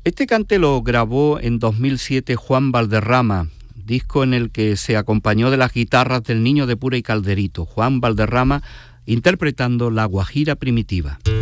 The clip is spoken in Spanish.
Este cante lo grabó en 2007 Juan Valderrama, disco en el que se acompañó de las guitarras del Niño de Pura y Calderito, Juan Valderrama interpretando La Guajira Primitiva.